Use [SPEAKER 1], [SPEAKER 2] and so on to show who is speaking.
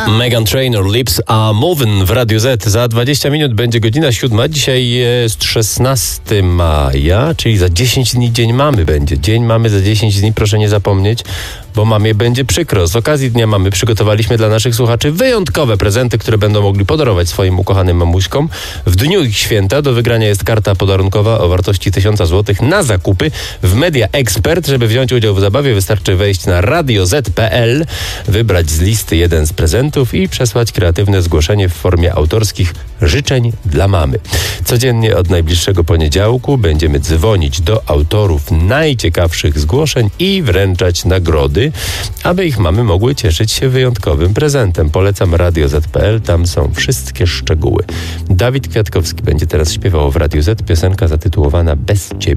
[SPEAKER 1] Meghan Trainor, Lips Are Moving w Radiu Z. Za 20 minut będzie godzina 7. Dzisiaj jest 16 maja, czyli za 10 dni Dzień Mamy będzie. Dzień Mamy za 10 dni, proszę nie zapomnieć, bo mamie będzie przykro. Z okazji Dnia Mamy przygotowaliśmy dla naszych słuchaczy wyjątkowe prezenty, które będą mogli podarować swoim ukochanym mamuśkom. W dniu ich święta do wygrania jest karta podarunkowa o wartości 1000 zł na zakupy w Media Expert. Żeby wziąć udział w zabawie, wystarczy wejść na radioz.pl, wybrać z listy jeden z prezentów i przesłać kreatywne zgłoszenie w formie autorskich życzeń dla mamy. Codziennie od najbliższego poniedziałku będziemy dzwonić do autorów najciekawszych zgłoszeń i wręczać nagrody, aby ich mamy mogły cieszyć się wyjątkowym prezentem. Polecam radioz.pl, tam są wszystkie szczegóły. Dawid Kwiatkowski będzie teraz śpiewał w Radiu Z piosenka zatytułowana Bez Ciebie.